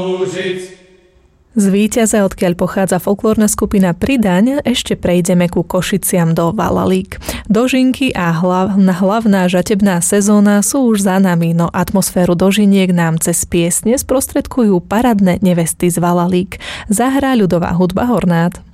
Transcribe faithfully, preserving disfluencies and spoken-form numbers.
Z Víťaza, odkiaľ pochádza folklórna skupina Pridaň, ešte prejdeme ku Košiciam do Valalík. Dožinky a hlavná, hlavná žatebná sezóna sú už za nami, no atmosféru dožiniek nám cez piesne sprostredkujú paradné nevesty z Valalík. Zahrá ľudová hudba Hornát.